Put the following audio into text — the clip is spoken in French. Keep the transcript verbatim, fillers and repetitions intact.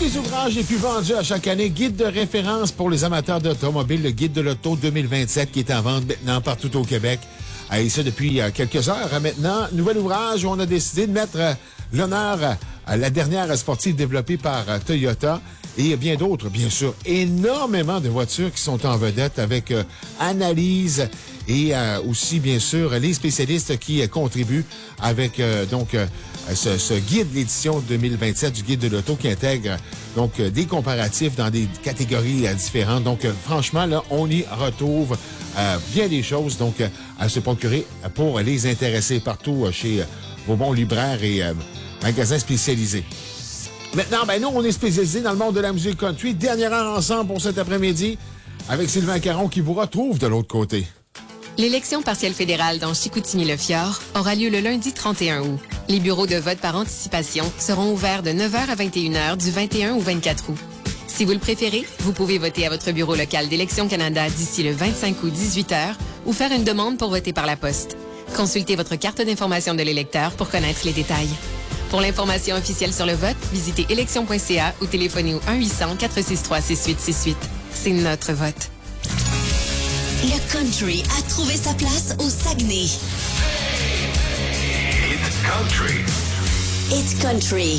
les ouvrages les plus vendus à chaque année. Guide de référence pour les amateurs d'automobile, le Guide de l'Auto deux mille vingt-sept qui est en vente maintenant partout au Québec. Et ça depuis quelques heures maintenant. Nouvel ouvrage où on a décidé de mettre l'honneur à la dernière sportive développée par Toyota et bien d'autres, bien sûr. Énormément de voitures qui sont en vedette avec euh, analyse et euh, aussi, bien sûr, les spécialistes qui euh, contribuent avec euh, donc euh, ce, ce guide, l'édition deux mille vingt-sept du Guide de l'Auto qui intègre donc euh, des comparatifs dans des catégories euh, différentes. Donc, euh, franchement, là, on y retrouve euh, bien des choses donc euh, à se procurer pour les intéresser partout euh, chez euh, vos bons libraires et euh, magasins spécialisés. Maintenant, ben nous, on est spécialisés dans le monde de la musique country. Dernière heure ensemble pour cet après-midi avec Sylvain Caron qui vous retrouve de l'autre côté. L'élection partielle fédérale dans Chicoutimi-Le-Fjord aura lieu le lundi trente et un août. Les bureaux de vote par anticipation seront ouverts de neuf heures à vingt et une heures du vingt et un au vingt-quatre août. Si vous le préférez, vous pouvez voter à votre bureau local d'Élections Canada d'ici le vingt-cinq août dix-huit heures ou faire une demande pour voter par la poste. Consultez votre carte d'information de l'électeur pour connaître les détails. Pour l'information officielle sur le vote, visitez élections point c a ou téléphonez au un huit cents, quatre six trois, six huit six huit. C'est notre vote. Le country a trouvé sa place au Saguenay. It's country. It's country.